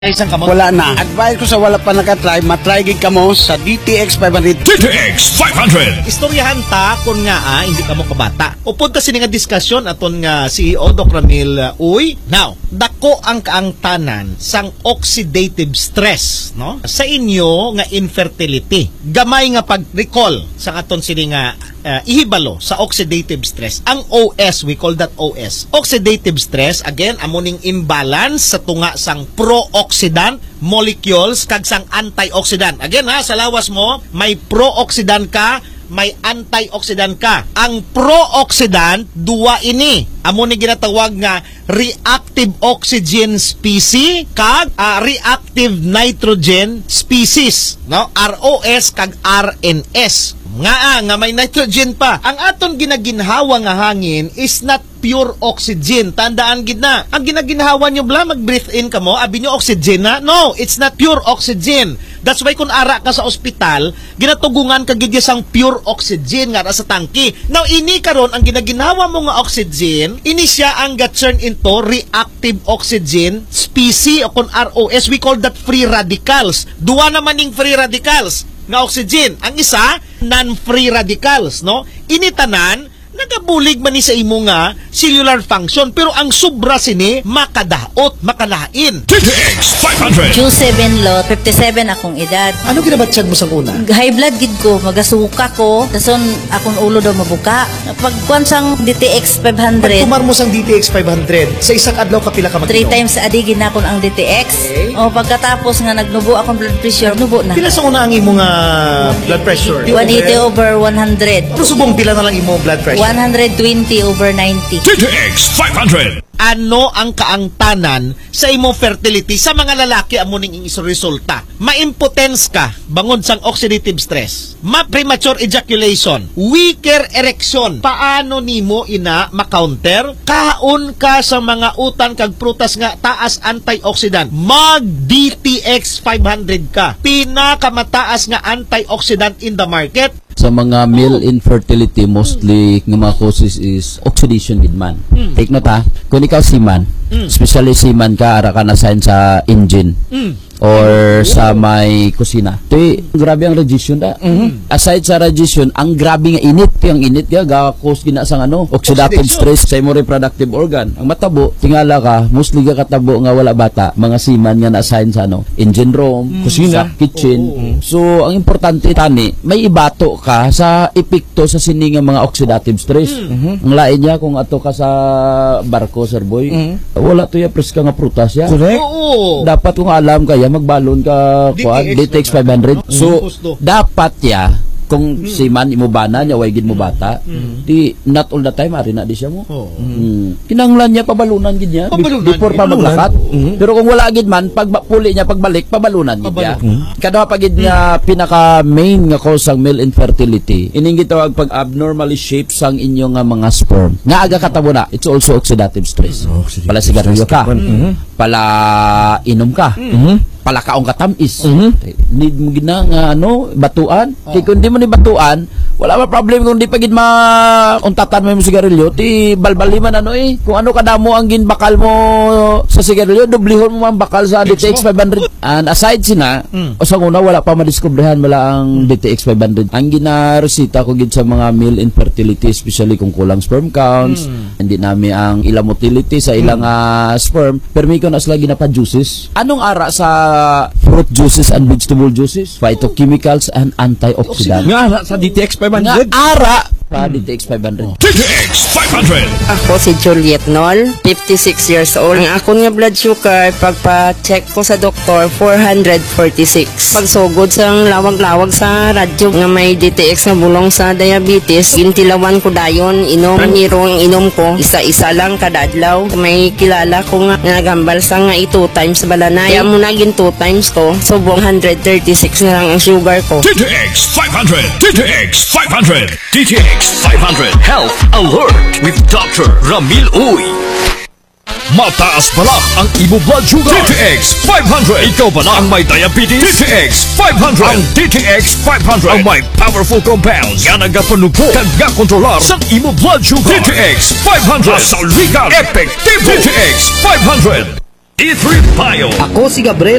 Isang kamot? Wala na. Advice ko sa wala pa nakatry, matry gig kamo sa DTX 500. DTX 500. Istoryahan ta kung nga hindi ka mo kabata. Upod ta sini nga diskusyon aton nga CEO Doc Ramil Uy. Now, dako ang kaangtanan sang oxidative stress, no? Sa inyo nga infertility. Gamay nga pag-recall sa aton sini nga ihibalo sa oxidative stress. Ang OS, we call that OS. Oxidative stress, again, amuning imbalance sa tunga sang pro-oxidant molecules kag sang antioxidant. Again ha, sa lawas mo, may pro-oxidant ka, may antioxidant ka. Ang pro-oxidant, duwa ini. Amo ni ginatawag nga reactive oxygen species kag reactive nitrogen species, no? ROS kag RNS. Nga may nitrogen pa. Ang aton ginaginhawa nga hangin is not pure oxygen. Tandaan gid na. Ang ginaginhawa nyo bla, mag-breathe in ka mo, abi nyo oxygen na? No, it's not pure oxygen. That's why kung ara ka sa ospital, ginatugungan ka gid sang pure oxygen nga sa tangki. Now, ini karon ang ginaginhawa mo nga oxygen, ini siya ang ga-turn into reactive oxygen species o kung ROS, we call that free radicals. Duwa naman ning free radicals nga oxygen. Ang isa, non-free radicals, no? Initanan, nagabulig man ni sa imo nga cellular function, pero ang sobra sini makadaot, makalain. DTX 500. Q7 lot, 57 akong edad. Ano ginabatsyag mo sa una? High blood gid ko, magasuka ko, dason akong ulo daw mabuka. Pagkuan sang DTX 500, Kumar mo sang DTX 500, sa isang adlaw kapila ka 3 mag-inom? times a day ginakon ang DTX. Okay. O pagkatapos nga nagnubo akong blood pressure, nubo na. Pila sa una ang imo nga blood pressure? 180 over 100. Pero subong pila na lang imo blood pressure? 120 over 90. DTX 500. Ano ang kaangtanan sa imong fertility sa mga lalaki amo ning resulta? Ma-impotence ka bangod sang oxidative stress, ma-premature ejaculation, weaker erection. Paano nimo ina ma-counter? Kaon ka sa mga utan kag prutas nga taas antioxidant. Mag DTX 500 ka. Pinakamataas nga antioxidant in the market. Sa mga male infertility, mostly ng mga causes is oxidation with man. Take note ha, kung ikaw seaman, especially seaman ka, ara ka na sign sa engine or sa may kusina. Ito grabe ang radiation da. Aside sa radiation, ang grabe nga init. Ang init nga, ga-cause gina sa oxidative stress sa imo reproductive organ. Ang matabo, tingala ka, mostly ka katabo nga wala bata, mga seaman nga na-assign sa engine room, kusina, kitchen. So, ang importante tani, may ibato ka sa epekto sa siningang mga oxidative stress. Ang lain niya kung ato ka sa barko, sir boy, wala to ya preska nga prutas ya. Correct? Oo. Dapat kung alam kaya magbalon ka kuan DTX 500. So dapat ya kung si man imubana niya way gid mo bata, di not all the time ari na di siya mo. Kinanglan niya pabalunan gid niya before pa maglakat. Pero kung wala gid man pag puli niya pagbalik pabalunan gid niya. Kada pa gid nga pinaka main nga cause ang male infertility. Ining gitawag pag abnormally shaped sang inyong nga mga sperm. Nga aga katabo na, it's also oxidative stress. Pala sigarilyo ka. Pala inom ka. Pala kaong katamis. Need mo gina nga batuan. Kaya kung di mo ni batuan, wala ba problem kung di pa gid untatan mo yung sigarilyo, ti balbali man kung ano kadamo ang ginbakal mo sa sigarilyo, dublihon mo man bakal sa DTX 500. And aside sina, o sa una wala pa madiskubrihan wala ang DTX 500. Ang ginaresita ko gid sa mga male infertility, especially kung kulang sperm counts, hindi nami ang ilang motility sa ilang sperm, permi ko na sila ginapa-juices. Anong ara sa fruit juices and vegetable juices? Phytochemicals and antioxidants. Nga sa DTX 500. Nga ara pa DTX 500. DTX 500. Ako si Juliet Nol, 56 years old. Ang ako nga blood sugar, pagpa-check ko sa doktor, 446. Pagsugod sa lawag-lawag sa radyo nga may DTX na bulong sa diabetes, gintilawan ko dayon, inom, niro ang inom ko, isa-isa lang kada adlaw. May kilala ko nga nagambal sa nga 2 times balanay. Kaya mo naging 2 times ko, subong 136 na lang ang sugar ko. DTX 500. DTX 500. DTX 500 Health Alert with Dr. Ramil Uy. Mataas pala ang imo blood sugar. DTX 500. Ikaw ba na ang may diabetes? DTX 500. Ang DTX 500 ang may powerful compounds nga nagapanupo kag kontrolar sa imo blood sugar. DTX 500 sa legal, epektibo. DTX 500. E3 Bio. Ako si Gabriel